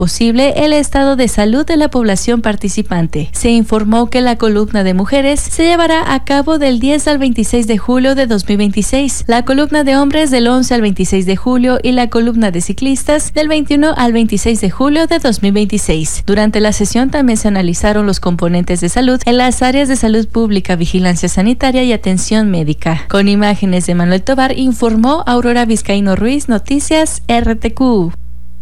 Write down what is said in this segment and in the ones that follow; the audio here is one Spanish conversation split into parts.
posible el estado de salud de la población participante. Se informó que la columna de mujeres se llevará a cabo del 10 al 26 de julio de 2026, la columna de hombres del 11 al 26 de julio y la columna de ciclistas del 21 al 26 de julio de 2026. Durante la sesión también se analizaron los componentes de salud en las áreas de salud pública, vigilancia sanitaria y atención médica. Con imágenes de Manuel Tobar, informó Aurora Vizcaíno Ruiz, Noticias RTQ.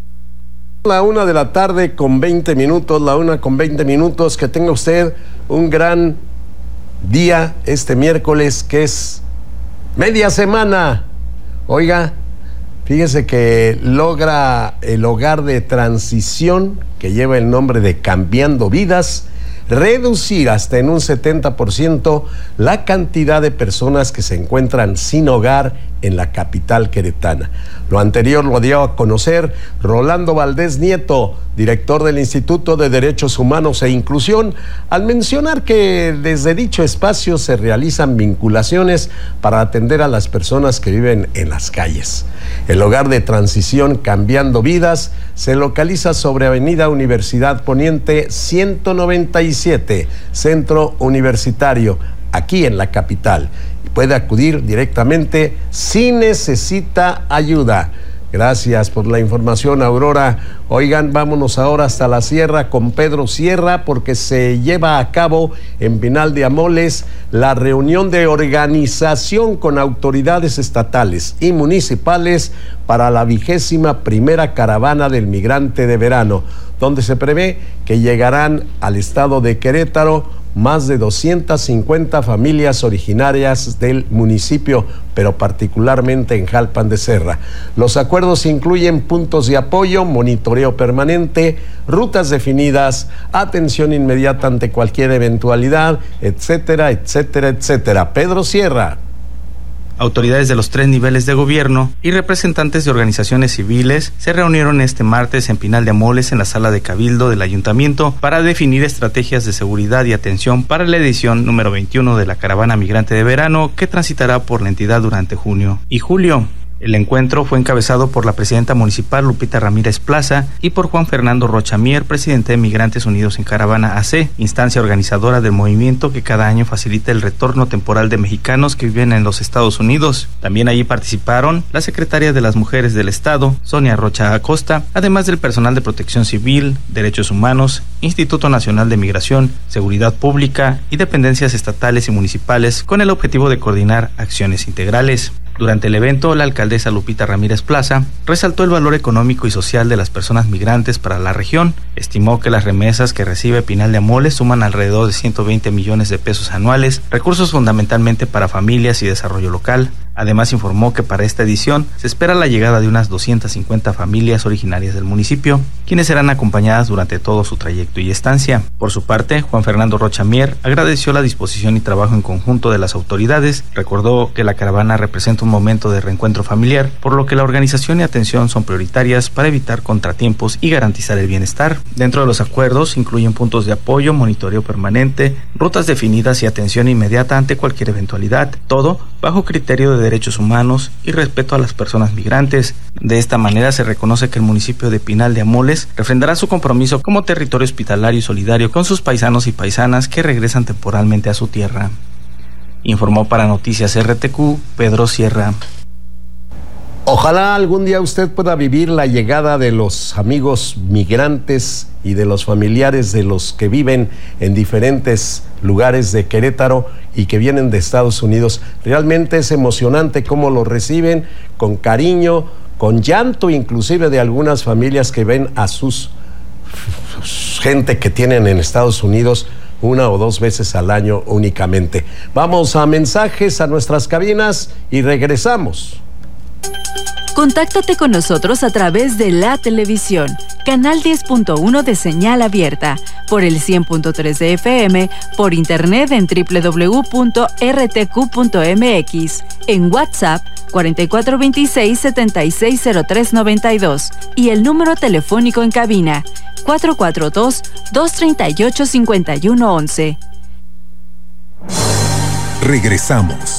La 1 de la tarde con 20 minutos, la 1 con 20 minutos. Que tenga usted un gran día este miércoles, que es media semana. Oiga, fíjese que logra el hogar de transición, que lleva el nombre de Cambiando Vidas, reducir hasta en un 70% la cantidad de personas que se encuentran sin hogar en la capital queretana. Lo anterior lo dio a conocer Rolando Valdés Nieto, director del Instituto de Derechos Humanos e Inclusión, al mencionar que desde dicho espacio se realizan vinculaciones para atender a las personas que viven en las calles. El hogar de transición Cambiando Vidas se localiza sobre Avenida Universidad Poniente 197, Centro Universitario, aquí en la capital. Puede acudir directamente si necesita ayuda. Gracias por la información, Aurora. Oigan, vámonos ahora hasta la sierra con Pedro Sierra, porque se lleva a cabo en Pinal de Amoles la reunión de organización con autoridades estatales y municipales para la 21ª Caravana del Migrante de Verano, donde se prevé que llegarán al estado de Querétaro más de 250 familias originarias del municipio, pero particularmente en Jalpan de Serra. Los acuerdos incluyen puntos de apoyo, monitoreo permanente, rutas definidas, atención inmediata ante cualquier eventualidad, etcétera, etcétera, etcétera. Pedro Sierra. Autoridades de los 3 niveles de gobierno y representantes de organizaciones civiles se reunieron este martes en Pinal de Amoles en la sala de Cabildo del Ayuntamiento para definir estrategias de seguridad y atención para la edición número 21 de la Caravana Migrante de Verano, que transitará por la entidad durante junio y julio. El encuentro fue encabezado por la presidenta municipal Lupita Ramírez Plaza y por Juan Fernando Rocha Mier, presidente de Migrantes Unidos en Caravana AC, instancia organizadora del movimiento que cada año facilita el retorno temporal de mexicanos que viven en los Estados Unidos. También allí participaron la secretaria de las Mujeres del Estado, Sonia Rocha Acosta, además del personal de Protección Civil, Derechos Humanos, Instituto Nacional de Migración, Seguridad Pública y dependencias estatales y municipales, con el objetivo de coordinar acciones integrales. Durante el evento, la alcaldesa Lupita Ramírez Plaza resaltó el valor económico y social de las personas migrantes para la región. Estimó que las remesas que recibe Pinal de Amoles suman alrededor de 120 millones de pesos anuales, recursos fundamentalmente para familias y desarrollo local. Además, informó que para esta edición se espera la llegada de unas 250 familias originarias del municipio, quienes serán acompañadas durante todo su trayecto y estancia. Por su parte, Juan Fernando Rocha Mier agradeció la disposición y trabajo en conjunto de las autoridades. Recordó que la caravana representa un momento de reencuentro familiar, por lo que la organización y atención son prioritarias para evitar contratiempos y garantizar el bienestar. Dentro de los acuerdos incluyen puntos de apoyo, monitoreo permanente, rutas definidas y atención inmediata ante cualquier eventualidad, todo bajo criterio de derechos humanos y respeto a las personas migrantes. De esta manera se reconoce que el municipio de Pinal de Amoles refrendará su compromiso como territorio hospitalario y solidario con sus paisanos y paisanas que regresan temporalmente a su tierra. Informó para Noticias RTQ, Pedro Sierra. Ojalá algún día usted pueda vivir la llegada de los amigos migrantes y de los familiares de los que viven en diferentes lugares de Querétaro y que vienen de Estados Unidos. Realmente es emocionante cómo los reciben, con cariño, con llanto inclusive de algunas familias que ven a sus gente que tienen en Estados Unidos 1 o 2 veces al año únicamente. Vamos a mensajes a nuestras cabinas y regresamos. Contáctate con nosotros a través de la televisión, canal 10.1 de señal abierta, por el 100.3 de FM, por internet en www.rtq.mx, en WhatsApp 4426-760392 y el número telefónico en cabina 442-238-5111. Regresamos.